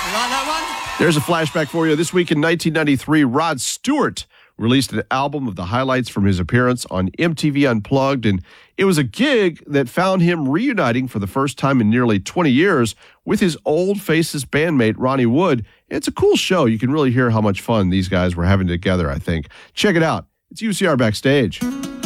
like that one? There's a flashback for you. This week in 1993, Rod Stewart released an album of the highlights from his appearance on MTV Unplugged, and it was a gig that found him reuniting for the first time in nearly 20 years with his Old Faces bandmate, Ronnie Wood. It's a cool show. You can really hear how much fun these guys were having together, I think. Check it out. It's UCR Backstage.